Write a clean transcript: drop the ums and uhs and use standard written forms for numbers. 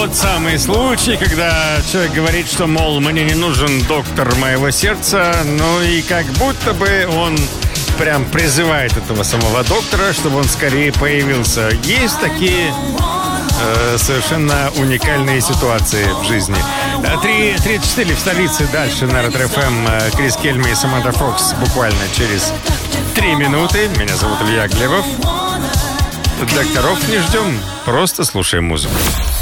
тот самый случай, когда человек говорит, что, мол, мне не нужен доктор моего сердца, ну и как будто бы он прям призывает этого самого доктора, чтобы он скорее появился. Есть такие совершенно уникальные ситуации в жизни. 3:34 в столице. Дальше на Ретро-ФМ Крис Кельми и Саманта Фокс буквально через 3 минуты. Меня зовут Илья Глебов. Докторов не ждем, просто слушаем музыку.